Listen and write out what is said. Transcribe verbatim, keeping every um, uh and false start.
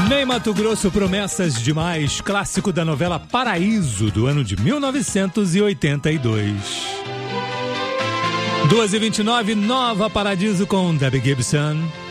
Ney Matogrosso, Promessas Demais, clássico da novela Paraíso, do ano de mil novecentos e oitenta e dois. duas e vinte e nove, Nova Paradiso com Debbie Gibson.